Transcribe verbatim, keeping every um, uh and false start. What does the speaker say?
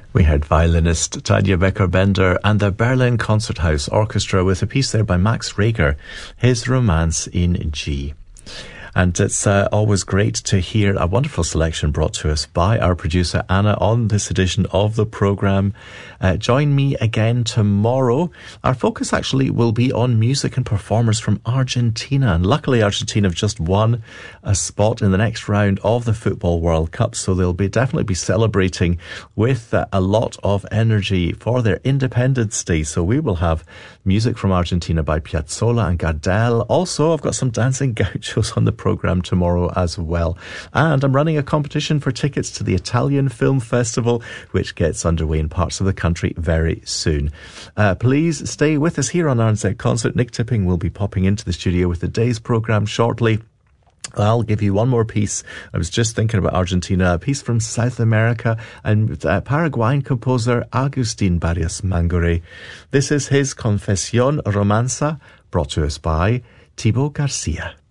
We heard violinist Tanya Becker-Bender and the Berlin Concerthouse Orchestra with a piece there by Max Reger, his Romance in G. And it's uh, always great to hear a wonderful selection brought to us by our producer Anna on this edition of the programme. Uh, join me again tomorrow. Our focus actually will be on music and performers from Argentina. And luckily Argentina have just won a spot in the next round of the Football World Cup. So they'll be definitely be celebrating with uh, a lot of energy for their Independence Day. So we will have music from Argentina by Piazzolla and Gardel. Also, I've got some dancing gauchos on the programme tomorrow as well. And I'm running a competition for tickets to the Italian Film Festival, which gets underway in parts of the country very soon. Uh, please stay with us here on R N Z Concert. Nick Tipping will be popping into the studio with the day's programme shortly. I'll give you one more piece. I was just thinking about Argentina, a piece from South America and uh, Paraguayan composer Agustin Barrios Mangoré. This is his Confesión Romanza, brought to us by Thibaut Garcia.